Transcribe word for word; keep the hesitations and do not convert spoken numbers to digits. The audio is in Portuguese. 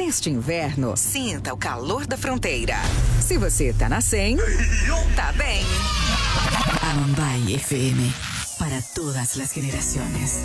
Neste inverno, sinta o calor da fronteira. Se você tá na cem, tá bem. Amambay F M, para todas las generaciones.